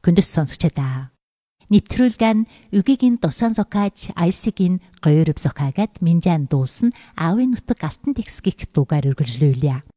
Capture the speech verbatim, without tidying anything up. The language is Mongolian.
Хүндэс сонсогчдаа. Нэвтрүүлгэн үгийн тусан зокааж айсгийн гоёрв зокаагад минжан дуулсан аавын нутаг алтан текст гих дугаар үргэлжлүүлье.